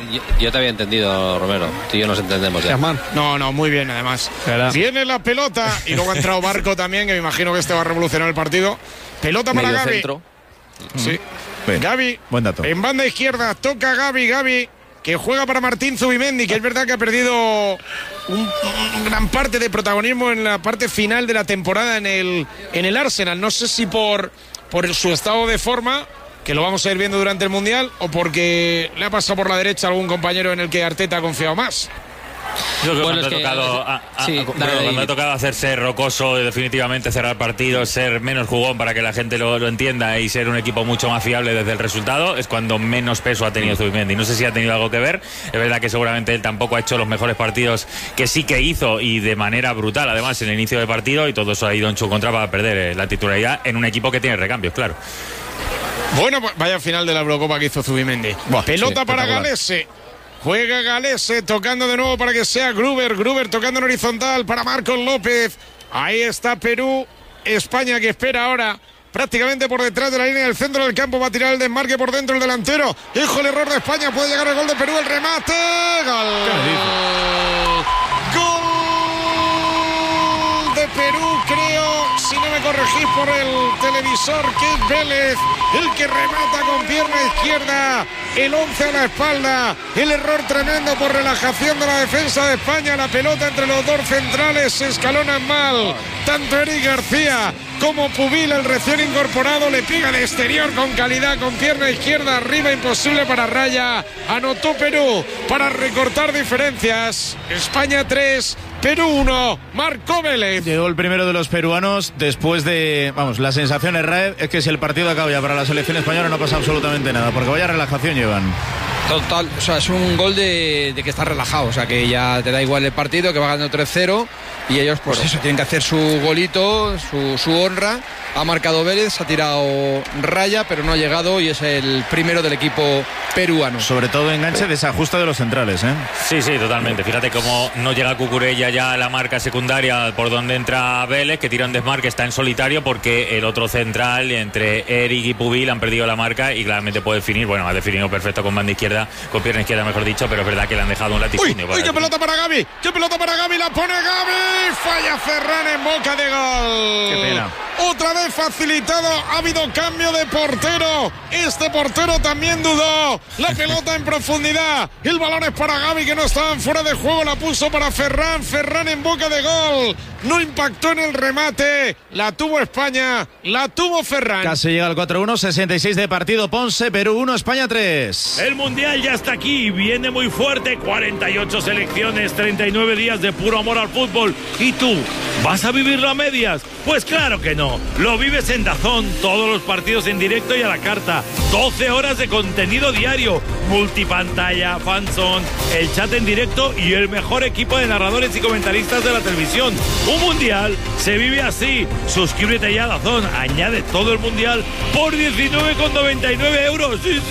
Yo te había entendido, Romero. Tú y yo nos entendemos ya. No, muy bien, además. Viene la pelota y luego ha entrado Barco también, que me imagino que este va a revolucionar el partido. Pelota para Gavi. Centro. Sí. Bien. Gavi, buen dato. En banda izquierda, toca Gavi, que juega para Martín Zubimendi, que es verdad que ha perdido un gran parte de protagonismo en la parte final de la temporada en el Arsenal. No sé si por su estado de forma, que lo vamos a ir viendo durante el Mundial, o porque le ha pasado por la derecha a algún compañero en el que Arteta ha confiado más. Yo creo Bueno, que cuando ha tocado hacerse rocoso y definitivamente cerrar partidos, ser menos jugón para que la gente lo entienda y ser un equipo mucho más fiable desde el resultado, es cuando menos peso ha tenido Zubimendi. No sé si ha tenido algo que ver. Es verdad que seguramente él tampoco ha hecho los mejores partidos que sí que hizo, y de manera brutal además en el inicio del partido, y todo eso ha ido en su contra para perder la titularidad en un equipo que tiene recambios, claro. Bueno, pues vaya final de la Eurocopa que hizo Zubimendi. Pelota para Galese. Juega Galese, tocando de nuevo para que sea Gruber tocando en horizontal para Marcos López. Ahí está Perú. España, que espera ahora prácticamente por detrás de la línea del centro del campo. Va a tirar el desmarque por dentro el delantero. Hijo, el error de España. Puede llegar el gol de Perú. El remate. Gol de Perú, creo, si no me corregís por el televisor, que es Vélez el que remata con pierna izquierda, el 11 a la espalda. El error tremendo por relajación de la defensa de España. La pelota entre los dos centrales se escalonan mal. Tanto Eric García como Pubil, el recién incorporado, le pega de exterior con calidad, con pierna izquierda arriba, imposible para Raya. Anotó Perú para recortar diferencias. España 3, Perú 1, marcó Vélez. Llegó el primero de los peruanos después de, la sensación es que si el partido acaba ya para la selección española no pasa absolutamente nada, porque vaya relajación llevan. Total, o sea, es un gol de que está relajado, o sea, que ya te da igual el partido, que va ganando 3-0 y ellos pues eso, tienen que hacer su golito, su honra. Ha marcado Vélez, ha tirado Raya, pero no ha llegado y es el primero del equipo peruano. Sobre todo enganche, desajuste de los centrales, ¿eh? Sí, totalmente. Fíjate cómo no llega Cucurella ya a la marca secundaria por donde entra Vélez, que tira un desmarque, está en solitario porque el otro central, entre Eric y Pubil, han perdido la marca y claramente puede definir. Bueno, ha definido perfecto con banda izquierda, con pierna izquierda mejor dicho, pero es verdad que le han dejado un latifundio. ¡Uy, qué pelota para Gavi! La pone Gavi, falla Ferran en boca de gol. Qué pena. Otra vez facilitado, ha habido cambio de portero. Este portero también dudó. La pelota en profundidad. El balón es para Gavi, que no estaba fuera de juego. La puso para Ferran. Ferran en boca de gol. No impactó en el remate. La tuvo España. La tuvo Ferran. Casi llega al 4-1, 66 de partido. Ponce, Perú 1, España 3. El Mundial ya está aquí. Viene muy fuerte. 48 selecciones, 39 días de puro amor al fútbol. ¿Y tú? ¿Vas a vivirlo a medias? Pues claro que no. Lo vives en DAZN, todos los partidos en directo y a la carta. 12 horas de contenido diario, multipantalla, fanzone, el chat en directo y el mejor equipo de narradores y comentaristas de la televisión. Un mundial se vive así. Suscríbete ya a DAZN, añade todo el mundial por 19,99 euros. Sí,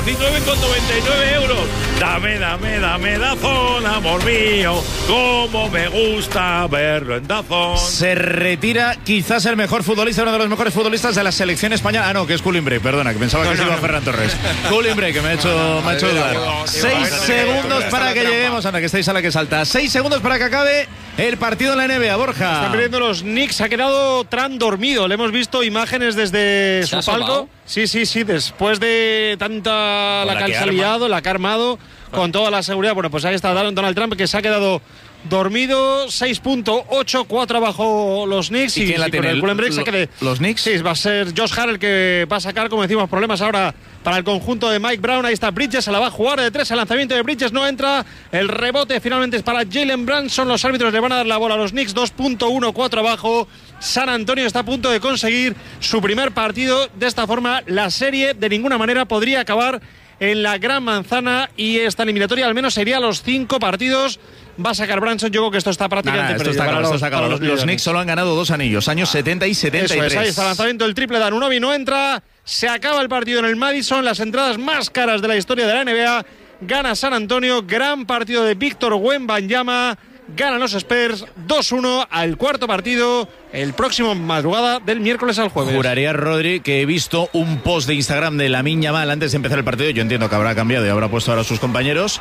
19,99 euros. Dame DAZN, amor mío, como me gusta verlo en DAZN. Se retira quizás el mejor futbolista, uno de los mejores futbolistas de la selección española. Ah, no, que es Coulimbray, perdona, que pensaba que se iba a Ferran Torres. Coulimbray, que me ha hecho dudar. 6 segundos para que lleguemos, anda, que estáis a la que salta. 6 segundos para que acabe el partido en la NBA, Borja. Están perdiendo los Knicks, ha quedado Trant dormido. Le hemos visto imágenes desde su palco. Sí, después de tanta la que se ha liado, la que ha armado, con toda la seguridad. Bueno, pues ahí está Donald Trump, que se ha quedado dormido. 6.8, 4 abajo los Knicks. ¿Y quién la tiene? ¿Los Knicks? Sí, va a ser Josh Hart el que va a sacar, como decimos, problemas ahora para el conjunto de Mike Brown. Ahí está Bridges, se la va a jugar de 3. El lanzamiento de Bridges no entra. El rebote finalmente es para Jalen Brunson. Los árbitros le van a dar la bola a los Knicks. 2.1, 4 abajo. San Antonio está a punto de conseguir su primer partido. De esta forma, la serie de ninguna manera podría acabar en la Gran Manzana, y esta eliminatoria al menos sería los 5 partidos. Va a sacar Brunson. Yo creo que esto está prácticamente perdido. Los Knicks solo han ganado 2 anillos, años 70 y 73. Eso es, ahí está el lanzamiento del triple de Anunoby, no entra. Se acaba el partido en el Madison, las entradas más caras de la historia de la NBA. Gana San Antonio, gran partido de Víctor Wembanyama. Ganan los Spurs 2-1 al cuarto partido, el próximo madrugada del miércoles al jueves. Juraría, Rodri, que he visto un post de Instagram de Lamine Yamal antes de empezar el partido. Yo entiendo que habrá cambiado y habrá puesto ahora a sus compañeros.